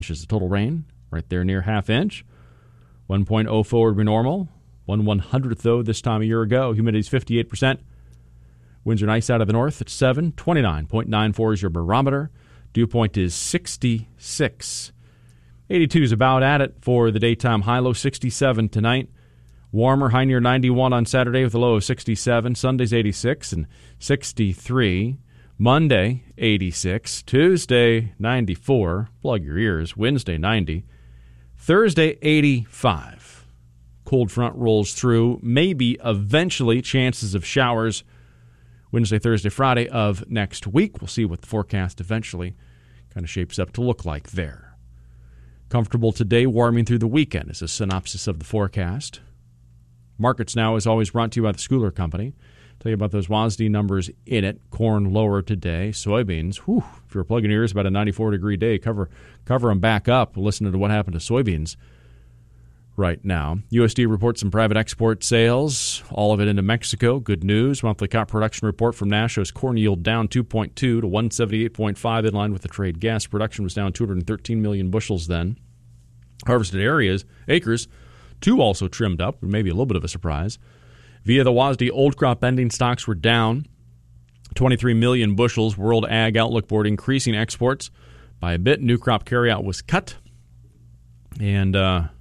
inches of total rain, right there near half inch. 1.04 would be normal. 1/100th, though, this time a year ago. Humidity's 58%. Winds are nice out of the north at 7. 29.94 is your barometer. Dew point is 66. 82 is about at it for the daytime high, low 67 tonight. Warmer, high near 91 on Saturday with a low of 67. Sunday's 86 and 63. Monday, 86. Tuesday, 94. Plug your ears. Wednesday, 90. Thursday, 85. Cold front rolls through. Maybe eventually chances of showers Wednesday, Thursday, Friday of next week. We'll see what the forecast eventually kind of shapes up to look like there. Comfortable today, warming through the weekend is a synopsis of the forecast. Markets Now is always brought to you by the Schooler Company. Tell you about those WASDE numbers in it. Corn lower today. Soybeans, if you're plugging your ears about a 94-degree day, cover them back up. Listen to what happened to soybeans right now. USDA reports some private export sales, all of it into Mexico. Good news. Monthly crop production report from Nash shows corn yield down 2.2 to 178.5, in line with the trade guess. Production was down 213 million bushels then. Harvested acres, 2 also trimmed up, maybe a little bit of a surprise. Via the WASDE, old crop ending stocks were down 23 million bushels. World Ag Outlook Board increasing exports by a bit. New crop carryout was cut. And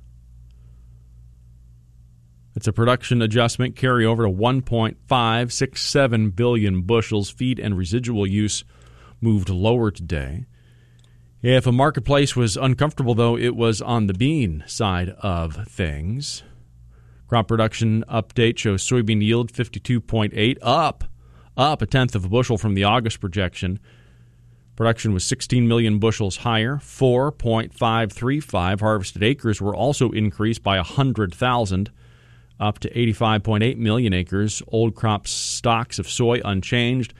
it's a production adjustment carryover to 1.567 billion bushels. Feed and residual use moved lower today. If a marketplace was uncomfortable, though, it was on the bean side of things. Crop production update shows soybean yield 52.8, up a tenth of a bushel from the August projection. Production was 16 million bushels higher, 4.535. Harvested acres were also increased by 100,000, up to 85.8 million acres. Old crop stocks of soy unchanged,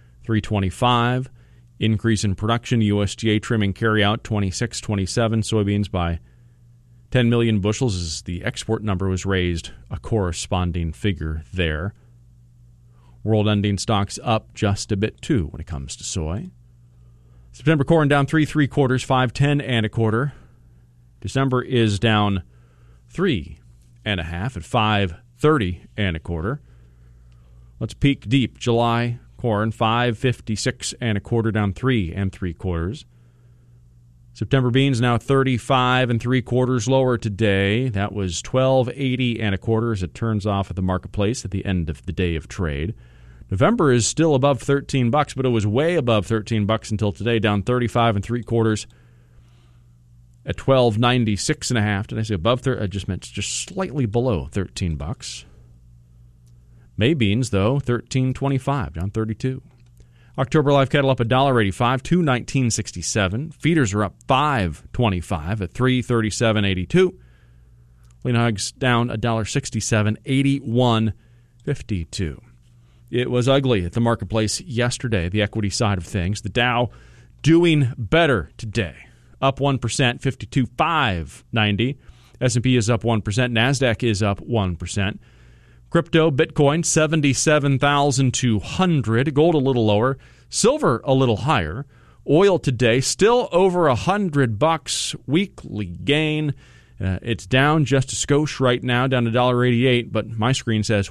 325. Increase in production, USDA trimming carryout 26-27. Soybeans by 10 million bushels as the export number was raised, a corresponding figure there. World ending stocks up just a bit too when it comes to soy. September corn down 3 3/4, 510 1/4. December is down 3 1/2 at 530 1/4. Let's peek deep. July corn 556 1/4, down 3 3/4. September beans now 35 3/4 lower today. That was 1280 1/4 as it turns off at the marketplace at the end of the day of trade. November is still above $13, but it was way above $13 until today, down 35 3/4 at 1296 1/2. Did I say above? I just meant just slightly below $13. May beans, though, $13.25, down 32. October live cattle up $1.85, $219.67. Feeders are up $5.25 at $337.82. Lean hogs down $1.67, $81.52. It was ugly at the marketplace yesterday, the equity side of things. The Dow doing better today, up 1%, 52,590. S&P is up 1%. NASDAQ is up 1%. Crypto, Bitcoin, 77,200. Gold a little lower. Silver a little higher. Oil today still over $100 weekly gain. It's down just a skosh right now, down to $1.88, but my screen says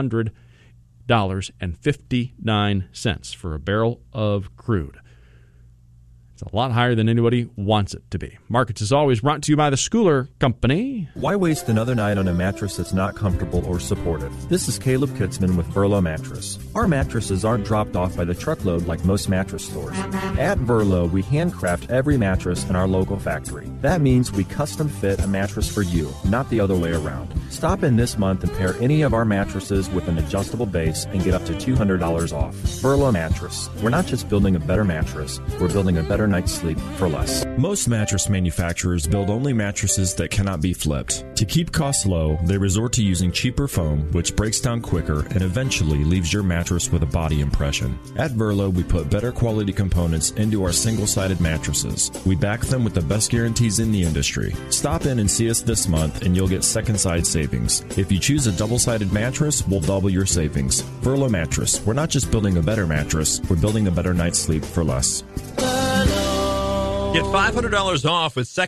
$100.59 for a barrel of crude. It's a lot higher than anybody wants it to be. Markets is always brought to you by the Schooler Company. Why waste another night on a mattress that's not comfortable or supportive? This is Caleb Kitzman with Verlo Mattress. Our mattresses aren't dropped off by the truckload like most mattress stores. At Verlo, we handcraft every mattress in our local factory. That means we custom fit a mattress for you, not the other way around. Stop in this month and pair any of our mattresses with an adjustable base and get up to $200 off. Verlo Mattress. We're not just building a better mattress, we're building a better night's sleep for less. Most mattress manufacturers build only mattresses that cannot be flipped. To keep costs low, they resort to using cheaper foam, which breaks down quicker and eventually leaves your mattress with a body impression. At Verlo, we put better quality components into our single-sided mattresses. We back them with the best guarantees in the industry. Stop in and see us this month and you'll get second-side savings. If you choose a double-sided mattress, we'll double your savings. Verlo Mattress. We're not just building a better mattress, we're building a better night's sleep for less. Get $500 off with second